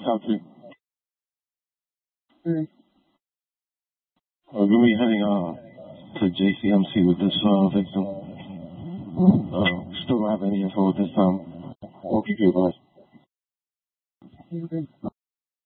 talk to you. Mm. We're gonna be heading to JCMC with this victim. Still don't have any info at this time. We'll keep you advised. Mhm.